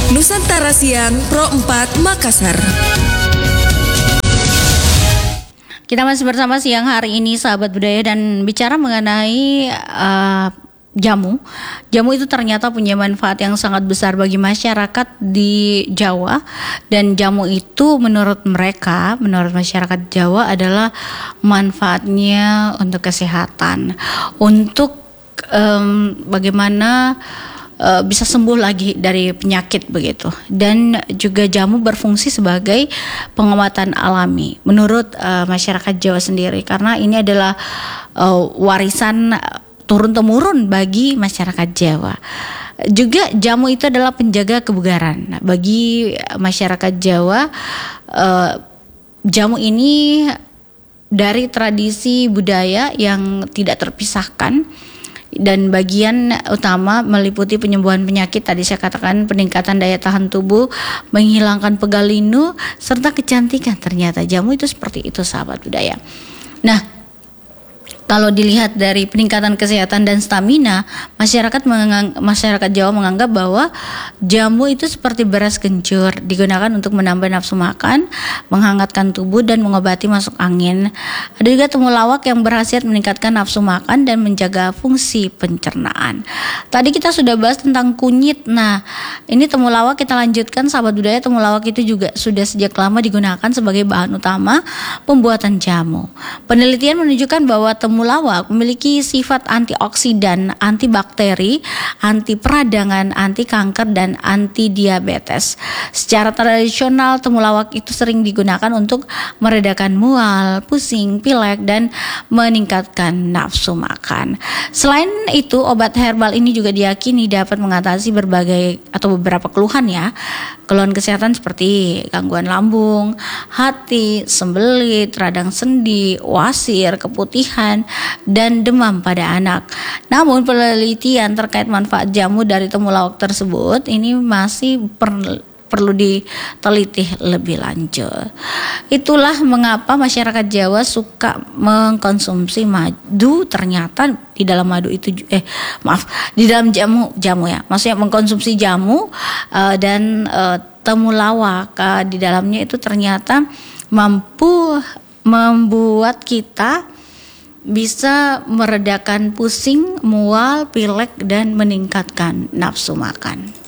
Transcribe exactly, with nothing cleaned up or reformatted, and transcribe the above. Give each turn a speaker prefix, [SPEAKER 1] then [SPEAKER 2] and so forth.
[SPEAKER 1] Nusantara Siang Pro empat Makassar.
[SPEAKER 2] Kita masih bersama siang hari ini sahabat budaya dan bicara mengenai uh, jamu. Jamu itu ternyata punya manfaat yang sangat besar bagi masyarakat di Jawa, dan jamu itu menurut mereka, menurut masyarakat Jawa adalah manfaatnya untuk kesehatan, untuk um, bagaimana Uh, bisa sembuh lagi dari penyakit begitu. Dan juga jamu berfungsi sebagai pengobatan alami menurut uh, masyarakat Jawa sendiri, karena ini adalah uh, warisan turun temurun bagi masyarakat Jawa. Juga jamu itu adalah penjaga kebugaran bagi masyarakat Jawa. Uh, jamu ini dari tradisi budaya yang tidak terpisahkan, dan bagian utama meliputi penyembuhan penyakit, tadi saya katakan peningkatan daya tahan tubuh, menghilangkan pegal linu, serta kecantikan. Ternyata jamu itu seperti itu sahabat budaya. Nah, kalau dilihat dari peningkatan kesehatan dan stamina, masyarakat mengang- masyarakat Jawa menganggap bahwa jamu itu seperti beras kencur, digunakan untuk menambah nafsu makan, menghangatkan tubuh, dan mengobati masuk angin. Ada juga temulawak yang berkhasiat meningkatkan nafsu makan dan menjaga fungsi pencernaan. Tadi kita sudah bahas tentang kunyit. Nah, ini temulawak kita lanjutkan sahabat budaya. Temulawak itu juga sudah sejak lama digunakan sebagai bahan utama pembuatan jamu. Penelitian menunjukkan bahwa temulawak Temulawak memiliki sifat antioksidan, antibakteri, anti peradangan, anti kanker, dan anti diabetes. Secara tradisional, temulawak itu sering digunakan untuk meredakan mual, pusing, pilek, dan meningkatkan nafsu makan. Selain itu, obat herbal ini juga diyakini dapat mengatasi berbagai atau beberapa keluhan ya. Keluhan kesehatan seperti gangguan lambung, hati, sembelit, radang sendi, wasir, keputihan, dan demam pada anak. Namun penelitian terkait manfaat jamu dari temulawak tersebut ini masih per, perlu diteliti lebih lanjut. Itulah mengapa masyarakat Jawa suka mengkonsumsi madu. Ternyata di dalam madu itu eh maaf di dalam jamu jamu ya, maksudnya mengkonsumsi jamu uh, dan uh, temulawak uh, di dalamnya itu ternyata mampu membuat kita bisa meredakan pusing, mual, pilek, dan meningkatkan nafsu makan.